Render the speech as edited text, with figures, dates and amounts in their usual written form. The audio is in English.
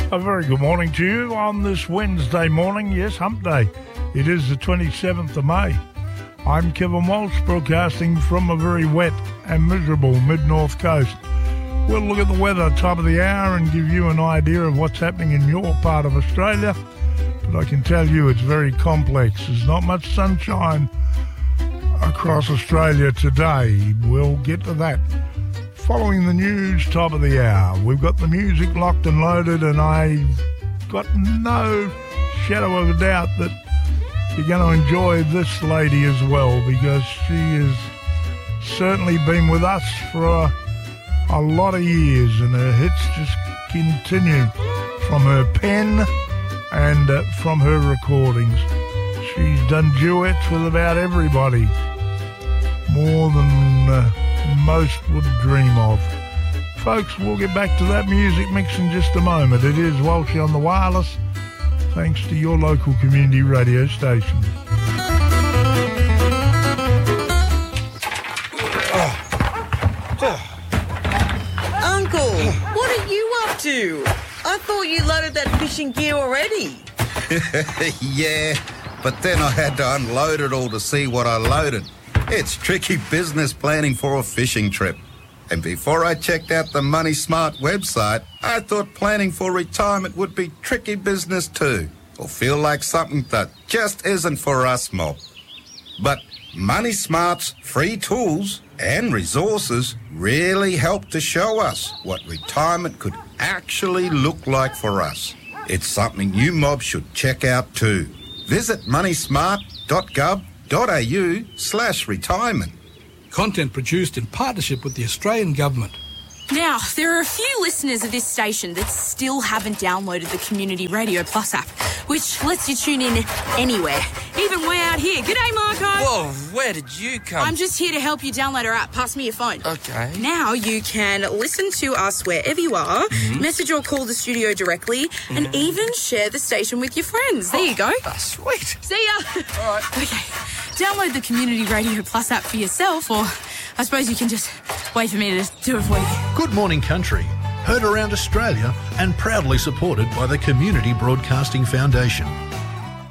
A very good morning to you on this Wednesday morning. Yes, hump day. It is the 27th of May. I'm Kevin Walsh, broadcasting from a very wet and miserable mid-north coast. We'll look at the weather time of the hour and give you an idea of what's happening in your part of Australia. But I can tell you it's very complex. There's not much sunshine across Australia today. We'll get to that. Following the news, top of the hour. We've got the music locked and loaded, and I've got no shadow of a doubt that you're going to enjoy this lady as well, because she has certainly been with us for a lot of years, and her hits just continue from her pen and from her recordings. She's done duets with about everybody, more than most would dream of. Folks, we'll get back to that music mix in just a moment. It is Walshy on the Wireless, thanks to your local community radio station. Uncle, what are you up to? I thought you loaded that fishing gear already. Yeah, but then I had to unload it all to see what I loaded. It's tricky business planning for a fishing trip. And before I checked out the Money Smart website, I thought planning for retirement would be tricky business too, or feel like something that just isn't for us mob. But Money Smart's free tools and resources really help to show us what retirement could actually look like for us. It's something you mob should check out too. Visit moneysmart.gov.au/retirement. Content produced in partnership with the Australian Government. Now, there are a few listeners of this station that still haven't downloaded the Community Radio Plus app, which lets you tune in anywhere, even way out here. G'day, Marco. Whoa, where did you come? I'm just here to help you download our app. Pass me your phone. Okay. Now you can listen to us wherever you are, message or call the studio directly, and even share the station with your friends. There you go. Sweet. See ya. All right. Okay. Download the Community Radio Plus app for yourself, or I suppose you can just wait for me to do it for you. Good Morning Country, heard around Australia and proudly supported by the Community Broadcasting Foundation.